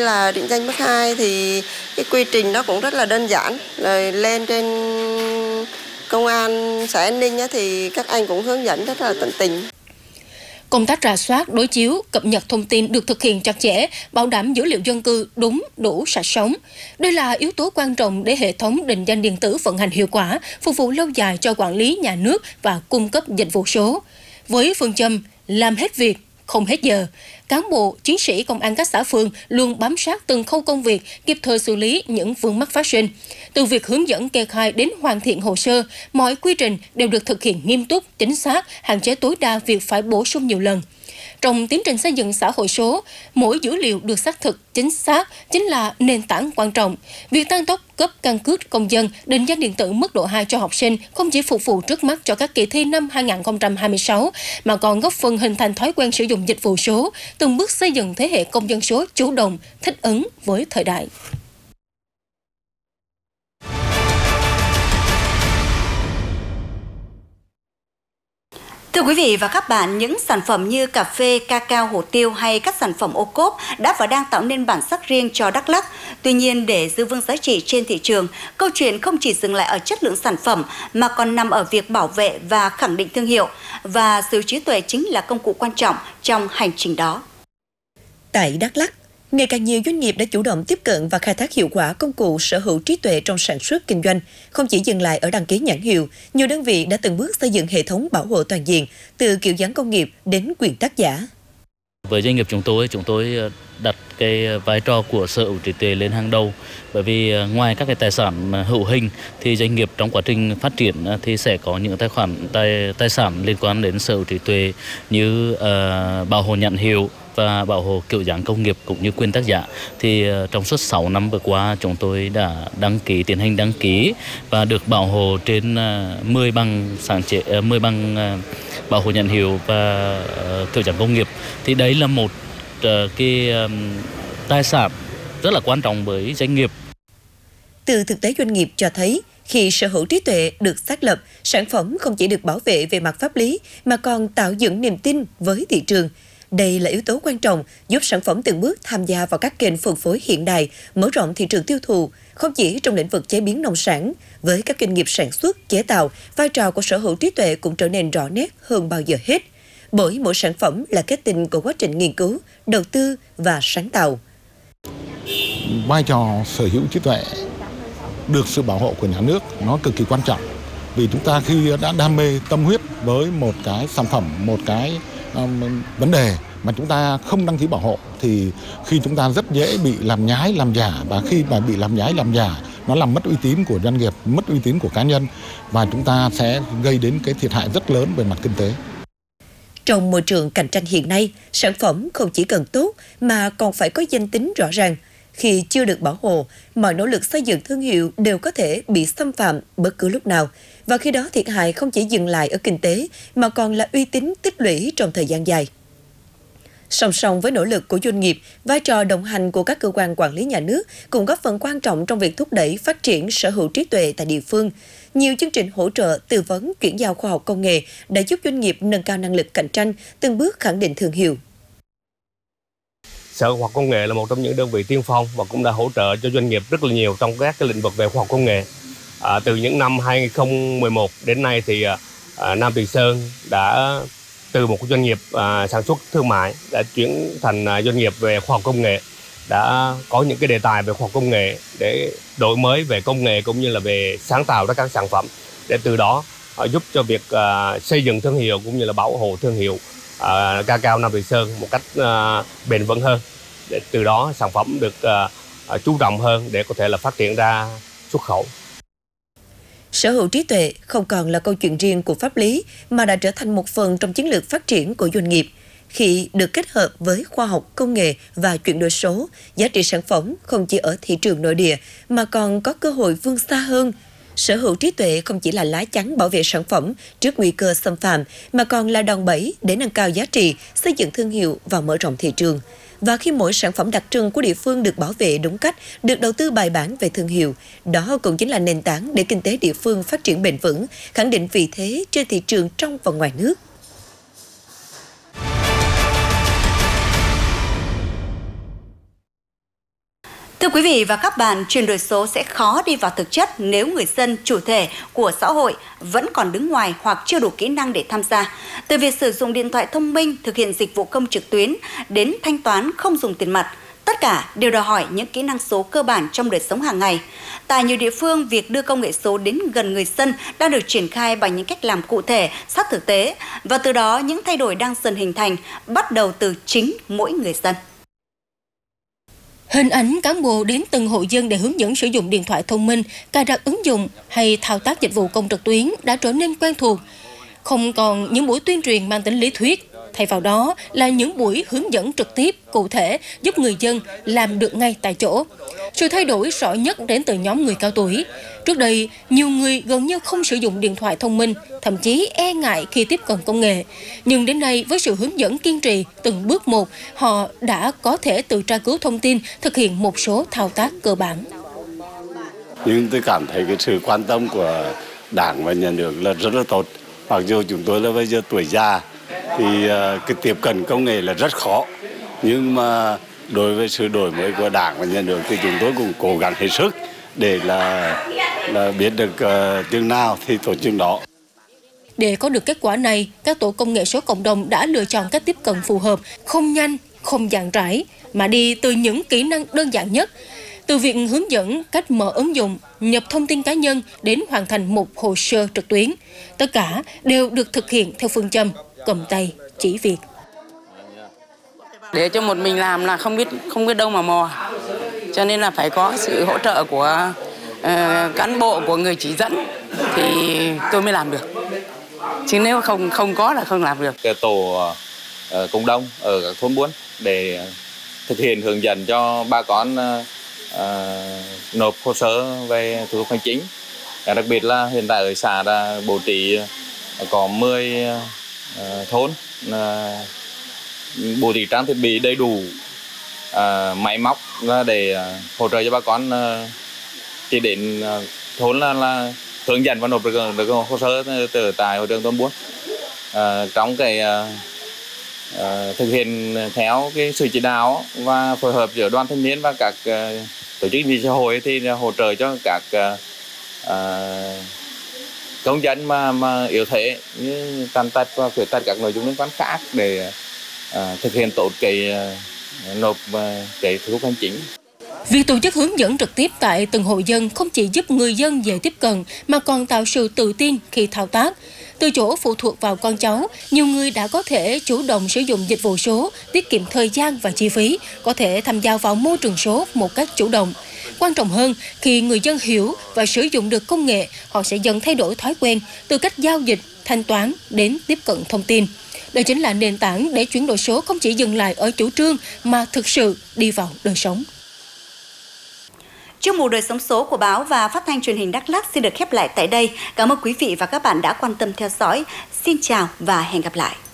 là định danh mức 2 thì cái quy trình nó cũng rất là đơn giản. Rồi lên trên công an xã An Ninh thì các anh cũng hướng dẫn rất là tận tình. Công tác rà soát, đối chiếu, cập nhật thông tin được thực hiện chặt chẽ, bảo đảm dữ liệu dân cư đúng, đủ, sạch sống. Đây là yếu tố quan trọng để hệ thống định danh điện tử vận hành hiệu quả, phục vụ lâu dài cho quản lý nhà nước và cung cấp dịch vụ số. Với phương châm làm hết việc, không hết giờ, cán bộ, chiến sĩ công an các xã phường luôn bám sát từng khâu công việc, kịp thời xử lý những vướng mắc phát sinh. Từ việc hướng dẫn kê khai đến hoàn thiện hồ sơ, mọi quy trình đều được thực hiện nghiêm túc, chính xác, hạn chế tối đa việc phải bổ sung nhiều lần. Trong tiến trình xây dựng xã hội số, mỗi dữ liệu được xác thực chính xác chính là nền tảng quan trọng. Việc tăng tốc cấp căn cước công dân, định danh điện tử mức độ 2 cho học sinh không chỉ phục vụ trước mắt cho các kỳ thi năm 2026, mà còn góp phần hình thành thói quen sử dụng dịch vụ số, từng bước xây dựng thế hệ công dân số chủ động, thích ứng với thời đại. Thưa quý vị và các bạn, những sản phẩm như cà phê, cacao, hổ tiêu hay các sản phẩm ô cốp đã và đang tạo nên bản sắc riêng cho Đắk Lắk. Tuy nhiên, để giữ vững giá trị trên thị trường, câu chuyện không chỉ dừng lại ở chất lượng sản phẩm mà còn nằm ở việc bảo vệ và khẳng định thương hiệu. Và sự trí tuệ chính là công cụ quan trọng trong hành trình đó. Tại Đắk Lắk, ngày càng nhiều doanh nghiệp đã chủ động tiếp cận và khai thác hiệu quả công cụ sở hữu trí tuệ trong sản xuất kinh doanh. Không chỉ dừng lại ở đăng ký nhãn hiệu, nhiều đơn vị đã từng bước xây dựng hệ thống bảo hộ toàn diện, từ kiểu dáng công nghiệp đến quyền tác giả. Với doanh nghiệp chúng tôi đặt cái vai trò của sở hữu trí tuệ lên hàng đầu, bởi vì ngoài các cái tài sản hữu hình thì doanh nghiệp trong quá trình phát triển thì sẽ có những tài sản liên quan đến sở hữu trí tuệ như bảo hộ nhãn hiệu và bảo hộ kiểu dáng công nghiệp cũng như quyền tác giả. Thì trong suốt 6 năm vừa qua chúng tôi đã tiến hành đăng ký và được bảo hộ trên 10 bằng sáng chế, 10 bằng bảo hộ nhãn hiệu và kiểu dáng công nghiệp. Thì đấy là một cái tài sản rất là quan trọng với doanh nghiệp. Từ thực tế doanh nghiệp cho thấy, khi sở hữu trí tuệ được xác lập, sản phẩm không chỉ được bảo vệ về mặt pháp lý mà còn tạo dựng niềm tin với thị trường. Đây là yếu tố quan trọng giúp sản phẩm từng bước tham gia vào các kênh phân phối hiện đại, mở rộng thị trường tiêu thụ, không chỉ trong lĩnh vực chế biến nông sản. Với các doanh nghiệp sản xuất, chế tạo, vai trò của sở hữu trí tuệ cũng trở nên rõ nét hơn bao giờ hết. Bởi mỗi sản phẩm là kết tinh của quá trình nghiên cứu, đầu tư và sáng tạo. Vai trò sở hữu trí tuệ được sự bảo hộ của nhà nước nó cực kỳ quan trọng. Vì chúng ta khi đã đam mê tâm huyết với một cái sản phẩm, một cái vấn đề mà chúng ta không đăng ký bảo hộ thì khi chúng ta rất dễ bị làm nhái, làm giả, và khi mà bị làm nhái, làm giả nó làm mất uy tín của doanh nghiệp, mất uy tín của cá nhân và chúng ta sẽ gây đến cái thiệt hại rất lớn về mặt kinh tế. Trong môi trường cạnh tranh hiện nay, sản phẩm không chỉ cần tốt mà còn phải có danh tính rõ ràng. Khi chưa được bảo hộ, mọi nỗ lực xây dựng thương hiệu đều có thể bị xâm phạm bất cứ lúc nào. Và khi đó thiệt hại không chỉ dừng lại ở kinh tế mà còn là uy tín tích lũy trong thời gian dài. Song song với nỗ lực của doanh nghiệp, vai trò đồng hành của các cơ quan quản lý nhà nước cũng góp phần quan trọng trong việc thúc đẩy phát triển sở hữu trí tuệ tại địa phương. Nhiều chương trình hỗ trợ, tư vấn, chuyển giao khoa học công nghệ đã giúp doanh nghiệp nâng cao năng lực cạnh tranh, từng bước khẳng định thương hiệu. Sở Khoa học Công nghệ là một trong những đơn vị tiên phong và cũng đã hỗ trợ cho doanh nghiệp rất là nhiều trong các cái lĩnh vực về khoa học công nghệ. Từ những năm 2011 đến nay thì Nam Từ Sơn đã từ một doanh nghiệp sản xuất thương mại đã chuyển thành doanh nghiệp về khoa học công nghệ, đã có những cái đề tài về khoa học công nghệ để đổi mới về công nghệ cũng như là về sáng tạo ra các sản phẩm, để từ đó giúp cho việc xây dựng thương hiệu cũng như là bảo hộ thương hiệu cacao Nam Từ Sơn một cách bền vững hơn, để từ đó sản phẩm được chú trọng hơn để có thể là phát triển ra xuất khẩu. Sở hữu trí tuệ không còn là câu chuyện riêng của pháp lý mà đã trở thành một phần trong chiến lược phát triển của doanh nghiệp. Khi được kết hợp với khoa học, công nghệ và chuyển đổi số, giá trị sản phẩm không chỉ ở thị trường nội địa mà còn có cơ hội vươn xa hơn. Sở hữu trí tuệ không chỉ là lá chắn bảo vệ sản phẩm trước nguy cơ xâm phạm mà còn là đòn bẩy để nâng cao giá trị, xây dựng thương hiệu và mở rộng thị trường. Và khi mỗi sản phẩm đặc trưng của địa phương được bảo vệ đúng cách, được đầu tư bài bản về thương hiệu, đó cũng chính là nền tảng để kinh tế địa phương phát triển bền vững, khẳng định vị thế trên thị trường trong và ngoài nước. Thưa quý vị và các bạn, chuyển đổi số sẽ khó đi vào thực chất nếu người dân chủ thể của xã hội vẫn còn đứng ngoài hoặc chưa đủ kỹ năng để tham gia. Từ việc sử dụng điện thoại thông minh, thực hiện dịch vụ công trực tuyến đến thanh toán không dùng tiền mặt, tất cả đều đòi hỏi những kỹ năng số cơ bản trong đời sống hàng ngày. Tại nhiều địa phương, việc đưa công nghệ số đến gần người dân đang được triển khai bằng những cách làm cụ thể, sát thực tế, và từ đó những thay đổi đang dần hình thành, bắt đầu từ chính mỗi người dân. Hình ảnh cán bộ đến từng hộ dân để hướng dẫn sử dụng điện thoại thông minh, cài đặt ứng dụng hay thao tác dịch vụ công trực tuyến đã trở nên quen thuộc. Không còn những buổi tuyên truyền mang tính lý thuyết, thay vào đó là những buổi hướng dẫn trực tiếp, cụ thể, giúp người dân làm được ngay tại chỗ. Sự thay đổi rõ nhất đến từ nhóm người cao tuổi. Trước đây, nhiều người gần như không sử dụng điện thoại thông minh, thậm chí e ngại khi tiếp cận công nghệ. Nhưng đến nay, với sự hướng dẫn kiên trì, từng bước một, họ đã có thể tự tra cứu thông tin, thực hiện một số thao tác cơ bản. Nhưng tôi cảm thấy cái sự quan tâm của Đảng và Nhà nước là rất là tốt. Mặc dù chúng tôi là bây giờ tuổi già, thì cái tiếp cận công nghệ là rất khó. Nhưng mà đối với sự đổi mới của Đảng và Nhà nước thì chúng tôi cũng cố gắng hết sức để là biết được chừng nào thì tổ chừng đó. Để có được kết quả này, các tổ công nghệ số cộng đồng đã lựa chọn cách tiếp cận phù hợp, không nhanh, không dàn trải, mà đi từ những kỹ năng đơn giản nhất. Từ việc hướng dẫn cách mở ứng dụng, nhập thông tin cá nhân đến hoàn thành một hồ sơ trực tuyến. Tất cả đều được thực hiện theo phương châm cầm tay chỉ việc. Để cho một mình làm là không biết đâu mà mò. Cho nên là phải có sự hỗ trợ của cán bộ, của người chỉ dẫn thì tôi mới làm được. Chứ nếu không có là không làm được. Cái tổ cộng đồng ở các thôn buôn để thực hiện hướng dẫn cho bà con nộp hồ sơ về thủ tục hành chính. Đặc biệt là hiện tại ở xã đã bố trí có 10 thôn bố trí trang thiết bị đầy đủ, máy móc để hỗ trợ cho bà con chỉ đến thôn là hướng dẫn và nộp được hồ sơ từ tại hội trường thôn buôn. Trong cái thực hiện theo cái sự chỉ đạo và phối hợp giữa đoàn thanh niên và các tổ chức xã hội thì hỗ trợ cho các công dân mà yếu thế như tàn tật và khuyết tật, các nội dung liên quan khác để thực hiện tốt cái nộp cái thủ tục hành chính. Việc tổ chức hướng dẫn trực tiếp tại từng hộ dân không chỉ giúp người dân dễ tiếp cận mà còn tạo sự tự tin khi thao tác. Từ chỗ phụ thuộc vào con cháu, nhiều người đã có thể chủ động sử dụng dịch vụ số, tiết kiệm thời gian và chi phí, có thể tham gia vào môi trường số một cách chủ động. Quan trọng hơn, khi người dân hiểu và sử dụng được công nghệ, họ sẽ dần thay đổi thói quen từ cách giao dịch, thanh toán đến tiếp cận thông tin. Đây chính là nền tảng để chuyển đổi số không chỉ dừng lại ở chủ trương mà thực sự đi vào đời sống. Chuyên mục Đời sống số của báo và phát thanh truyền hình Đắk Lắk xin được khép lại tại đây. Cảm ơn quý vị và các bạn đã quan tâm theo dõi. Xin chào và hẹn gặp lại.